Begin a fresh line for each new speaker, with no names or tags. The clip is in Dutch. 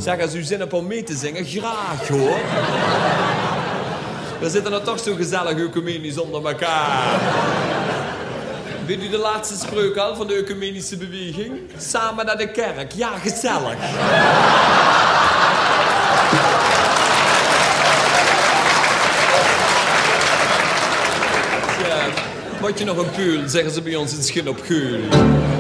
Zeg, als u zin hebt om mee te zingen, graag hoor. We zitten er toch zo gezellig ecumenisch onder elkaar. Weet u de laatste spreuk al van de ecumenische beweging? Samen naar de kerk, ja, gezellig. Ja, moet je nog een puul, zeggen ze bij ons in Schin op Geul.